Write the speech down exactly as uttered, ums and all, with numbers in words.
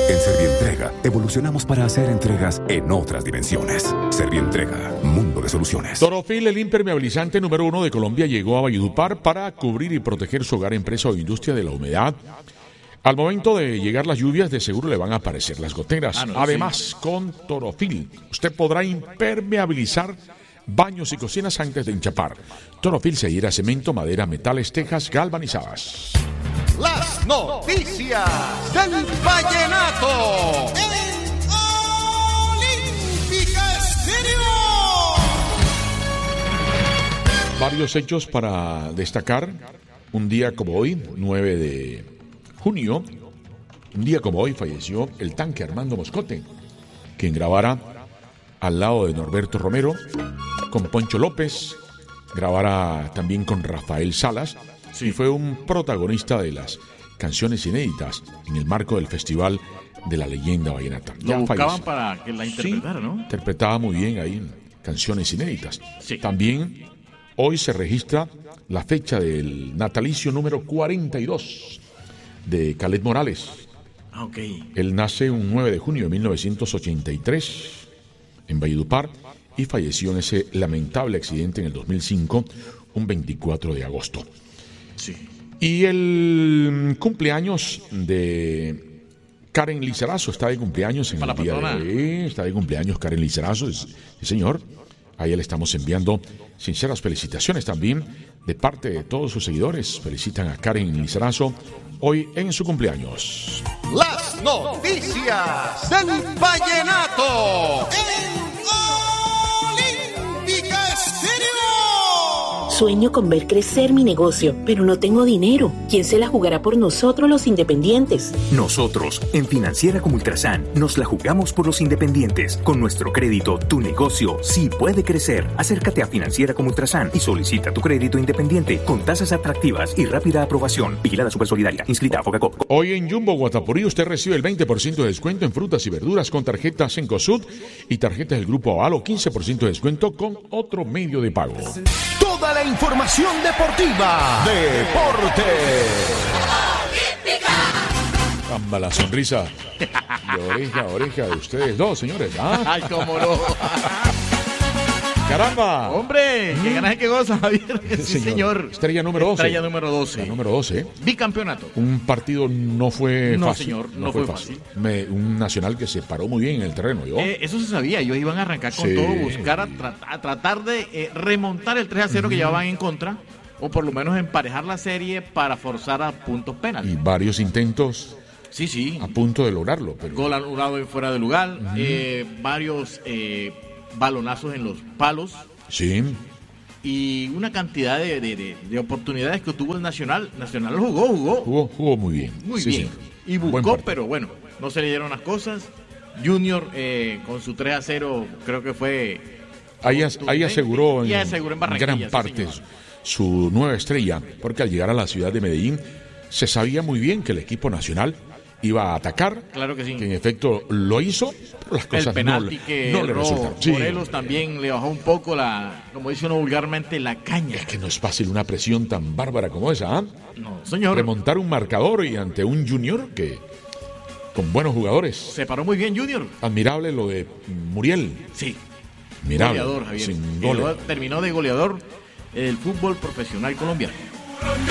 En Servientrega, evolucionamos para hacer entregas en otras dimensiones. Servientrega, mundo de soluciones. Torofil, el impermeabilizante número uno de Colombia, llegó a Valledupar para cubrir y proteger su hogar, empresa o industria de la humedad. Al momento de llegar las lluvias, de seguro le van a aparecer las goteras. Ah, no, Además, sí. con Torofil, usted podrá impermeabilizar baños y cocinas antes de enchapar. Torofil se adhiere a cemento, madera, metales, tejas galvanizadas. Las noticias del vallenato en Olímpica Estéreo. Varios hechos para destacar. Un día como hoy, nueve de junio, un día como hoy falleció el tanque Armando Moscote, quien grabara al lado de Norberto Romero, con Poncho López, grabara también con Rafael Salas, sí. y fue un protagonista de las canciones inéditas en el marco del Festival de la Leyenda Vallenata. Lo ya buscaban falleció. Para que la interpretara, sí, ¿no? Interpretaba muy bien ahí canciones inéditas. Sí. También hoy se registra la fecha del natalicio número cuarenta y dos de Caled Morales. Ah, ok. Él nace un nueve de junio de mil novecientos ochenta y tres en Valledupar y falleció en ese lamentable accidente en el dos mil cinco, un veinticuatro de agosto. Sí. Y el cumpleaños de Karen Lizarazo está de cumpleaños en Para el día patrona. de hoy. Está de cumpleaños Karen Lizarazo, sí, señor. A ella le estamos enviando sinceras felicitaciones también de parte de todos sus seguidores. Felicitan a Karen Lizarazo hoy en su cumpleaños. Las noticias del vallenato en Olímpica Estéreo. Sueño con ver crecer mi negocio, pero no tengo dinero. ¿Quién se la jugará por nosotros los independientes? Nosotros, en Financiera como Ultrasan, nos la jugamos por los independientes. Con nuestro crédito, tu negocio sí puede crecer. Acércate a Financiera como Ultrasan y solicita tu crédito independiente con tasas atractivas y rápida aprobación. Vigilada Supersolidaria. Inscrita a Focacop. Hoy en Jumbo Guatapurí usted recibe el veinte por ciento de descuento en frutas y verduras con tarjetas Cencosud y tarjetas del Grupo Avalo, quince por ciento de descuento con otro medio de pago. Toda la información deportiva. Deporte. Amba la sonrisa de oreja a oreja de ustedes dos, señores. ¿Ah? Ay, cómo no. ¡Caramba! Hombre, qué ganas de que goza, Javier. Sí, señor. señor. Estrella número doce. Estrella número doce. La número doce. Bicampeonato. Un partido no fue no, fácil. Señor, no, no fue fácil. fácil. Me, un Nacional que se paró muy bien en el terreno. ¿yo? Eh, eso se sabía. Ellos iban a arrancar con sí. todo, buscar a, tra- a tratar de eh, remontar el tres a cero uh-huh. que llevaban en contra, o por lo menos emparejar la serie para forzar a puntos penales. Y varios intentos. Sí, sí. A punto de lograrlo. Pero... Gol anulado fuera de lugar, uh-huh. eh, varios eh, balonazos en los palos. Sí. Y una cantidad de, de, de, de oportunidades que tuvo el Nacional. Nacional jugó, jugó. Jugó, jugó muy bien. Muy sí, bien. Sí. Y buscó, pero bueno, no se le dieron las cosas. Junior eh, con su tres a cero creo que fue... Ahí, ahí aseguró en, y aseguró en gran parte sí, su nueva estrella, porque al llegar a la ciudad de Medellín se sabía muy bien que el equipo nacional iba a atacar, claro que sí, que en efecto lo hizo, pero las cosas el penalti no, que no le resultaron. Sí. Morelos también le bajó un poco la, como dice uno vulgarmente, la caña. Es que no es fácil una presión tan bárbara como esa, ¿eh? No, señor. Remontar un marcador y ante un Junior que con buenos jugadores. Se paró muy bien Junior. Admirable lo de Muriel. Sí. Admirable. Goleador, Javier. Sin goles. Terminó de goleador el fútbol profesional colombiano.